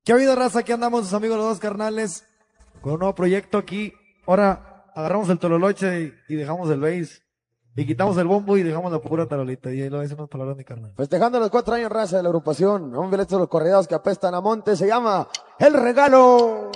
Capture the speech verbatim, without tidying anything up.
¿Qué ha habido, raza? Aquí andamos sus amigos los dos carnales con un nuevo proyecto aquí. Ahora agarramos el tololoche y, y dejamos el bass. Y quitamos el bombo y dejamos la pura tarolita. Y ahí lo dicen unas palabras, mi carnal. Festejando los cuatro años, raza de la agrupación. Un violeto de los corridados que apestan a monte. Se llama El Regalo.